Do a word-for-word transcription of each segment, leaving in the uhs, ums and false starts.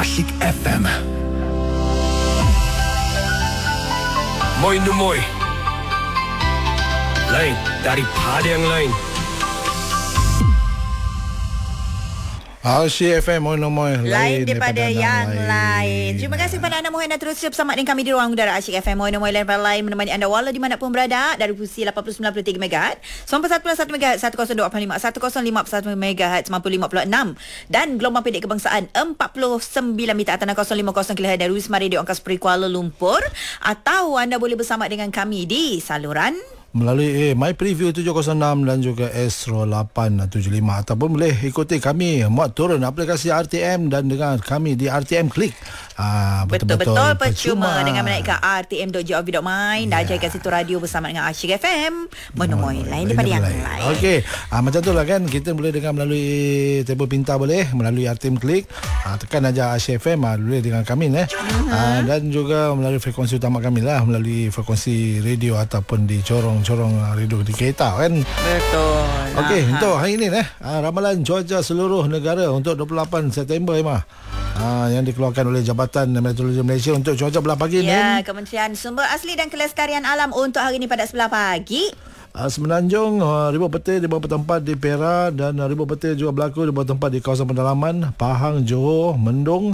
Asyik F M. Moi nu moi. Lain daripada yang lain. Asyik F M, moi moi lain daripada yang lain. lain. Terima kasih kepada anda mohon anda terus bersama dengan kami di ruang udara Asyik F M, moi moi lain daripada lain, menemani anda walau di mana pun berada dari frekuensi lapan puluh sembilan perpuluhan tiga megahertz, sembilan puluh satu perpuluhan satu megahertz, seratus dua puluh lima, seratus lima puluh satu megahertz, sembilan puluh lima perpuluhan enam dan gelombang pendek kebangsaan empat puluh sembilan meter atau enam kosong lima kosong kilohertz dari Wisma Radio Angkasa Puri Kuala Lumpur, atau anda boleh bersama dengan kami di saluran melalui eh, My Preview tujuh kosong enam dan juga Astro lapan tujuh lima, ataupun boleh ikuti kami muat turun aplikasi R T M dan dengar kami di R T M Click. Ah, betul-betul percuma, percuma dengan menaik ke r t m dot gov dot my dan yeah. Jaga situ radio bersama dengan Asyik F M, menemui lain daripada yang lain. lain. Okey, ah, macam tu lah kan, kita boleh dengar melalui telefon pintar, boleh melalui R T M Click. Ah, tekan aja Asyik F M, ah, boleh dengar kami eh. Uh-huh. Ah, dan juga melalui frekuensi utama kami lah, melalui frekuensi radio ataupun di corong-corong radio di kereta kan. Betul. Okey, untuk hari ini eh, ah, ramalan cuaca seluruh negara untuk dua puluh lapan September Emma. Ah, yang dikeluarkan oleh Jabatan Meteorologi Malaysia untuk cuaca belah pagi ni. Ya, Kementerian Sumber Asli dan Kelestarian Alam untuk hari ini pada sebelah pagi. Uh, Semenanjung, uh, ribuan petir di beberapa tempat di Perak dan uh, ribuan petir juga berlaku di beberapa tempat di kawasan pendalaman Pahang, Johor, Mendung,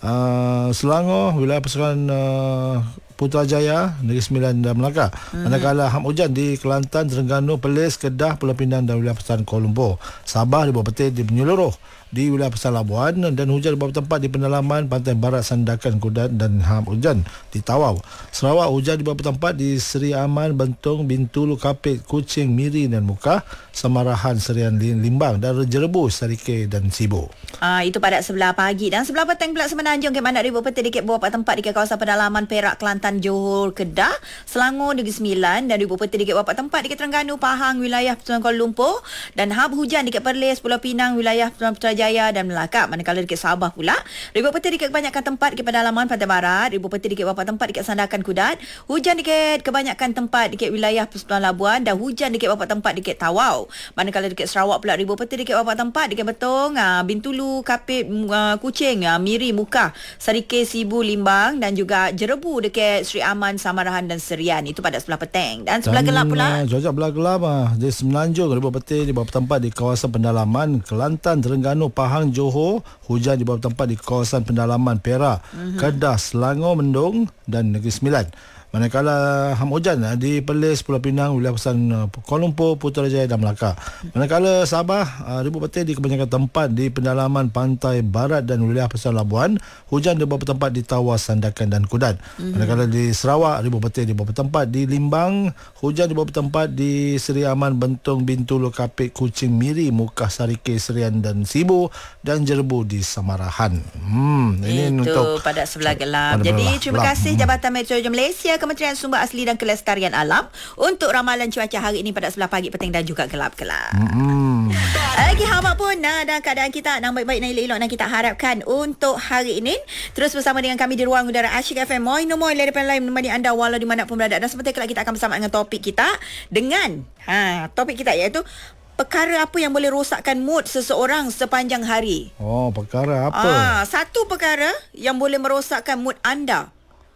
uh, Selangor, wilayah persekitaran uh, Putrajaya, Negeri Sembilan dan Melaka. Hmm. Manakala ham hujan di Kelantan, Terengganu, Perlis, Kedah, Pulau Pinang dan wilayah persekitaran Kuala Lumpur. Sabah ribuan petir di menyeluruh di wilayah Pasar Labuan dan hujan di beberapa tempat di pendalaman pantai barat Sandakan, Kudat dan ham hujan di Tawau. Sarawak, hujan di beberapa tempat di Seri Aman, Bentong, Bintulu, Kapit, Kuching, Miri dan Mukah, Samarahan, Serian, Limbang dan Jerebu, Sarike dan Sibu. Ah, itu pada sebelah pagi. Dan sebelah petang pula Semenanjung, Kemandak ribuan petir di beberapa tempat di kawasan pendalaman Perak, Kelantan, Johor, Kedah, Selangor, Negeri Sembilan dan ribuan petir di beberapa tempat di Terengganu, Pahang, wilayah Kuala Lumpur dan ham hujan di Perlis, Pulau Pinang, wilayah Putrajaya dan Melaka. Manakala dekat Sabah pula, ribuan petir dekat kebanyakan tempat di pedalaman pantai barat, ribuan petir dekat beberapa tempat dekat Sandakan, Kudat, hujan dekat kebanyakan tempat dekat wilayah Pulau Labuan dan hujan dekat beberapa tempat dekat Tawau. Manakala dekat Sarawak pula, ribuan petir dekat beberapa tempat dekat Betong, Bintulu, Kapit, Kuching, Miri, Mukah, Sarike, Sibu, Limbang dan juga Jerebu dekat Seri Aman, Samarahan dan Serian. Itu pada sebelah petang. Dan sebelah dan, gelap pula, cuaca belah gelap ah, di Semenanjung, ribuan petir di beberapa tempat di kawasan pendalaman Kelantan, Terengganu, Pahang, Johor, hujan di beberapa tempat di kawasan pendalaman Perak, uh-huh. Kedah, Selangor, Mendung dan Negeri Sembilan. Manakala ham hujan di Perlis, Pulau Pinang, wilayah pesan Kuala Lumpur, Putrajaya dan Melaka. Manakala Sabah, ribuan petir di kebanyakan tempat di pendalaman pantai barat dan wilayah pesan Labuan, hujan di beberapa tempat di Tawau, Sandakan dan Kudat. Mm-hmm. Manakala di Sarawak, ribuan petir di beberapa tempat di Limbang, hujan di beberapa tempat di Seri Aman, Bentong, Bintulu, Kapit, Kuching, Miri, Mukah, Sarike, Serian dan Sibu dan Jerebu di Samarahan. Hmm, ini itu untuk pada sebelah gelap. Pada Jadi terima gelap. kasih Jabatan Meteorologi Malaysia, Kementerian Sumber Asli dan Kelestarian Alam untuk ramalan cuaca hari ini pada sebelah pagi, petang dan juga gelap-gelap. Mm-hmm. Lagi hamba pun nah, dan keadaan kita nak baik-baik dan elok-elok dan kita harapkan untuk hari ini terus bersama dengan kami di ruang udara Asyik F M. Moi no moi daripada lain menemani anda walau di mana pun berada. Dan sebentar kelak kita akan bersama dengan topik kita dengan ha topik kita iaitu perkara apa yang boleh rosakkan mood seseorang sepanjang hari. Oh, perkara apa? Ah, satu perkara yang boleh merosakkan mood anda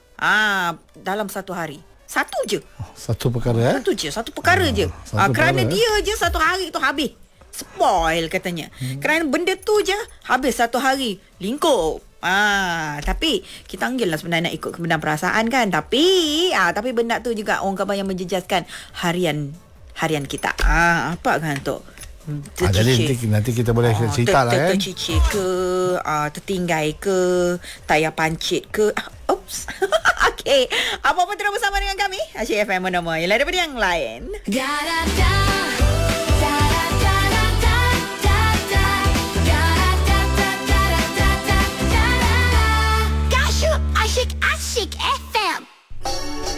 Ah, dalam satu hari. Satu je. Satu perkara eh? Satu je, satu perkara ah, je. Satu ah, kerana perkara, dia eh? je satu hari tu habis. Spoil katanya. Hmm. Kerana benda tu je habis satu hari. Lingkup. Ah, tapi kita anggillah sebenarnya nak ikut kebenaran perasaan kan. Tapi ah, tapi benda tu juga orang khabar yang menjejaskan harian harian kita. Ah, apa kan tu? Ah, jadi nanti, nanti kita boleh oh, cerita lah kan. Tercicir ke, uh, tertinggai ke, tayar pancit ke. Uh, oops. Okey. Apa-apa terus bersama dengan kami. Asyik F M menemui. Lain daripada yang lain.